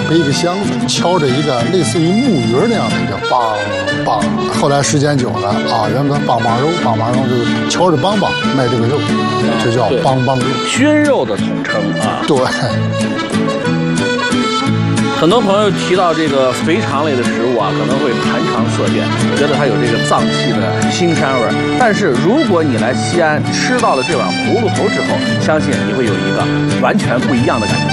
背一个箱子，敲着一个类似于木鱼那样的，叫梆梆。后来时间久了啊，人们梆梆肉，梆梆肉就是敲着梆梆卖这个肉，就叫梆梆肉， 熏肉的统称啊。 对。 很多朋友提到这个肥肠类的食物啊，可能会谈肠色变，觉得它有这个脏器的腥膻味儿。但是如果你来西安吃到了这碗葫芦头之后，相信你会有一个完全不一样的感觉。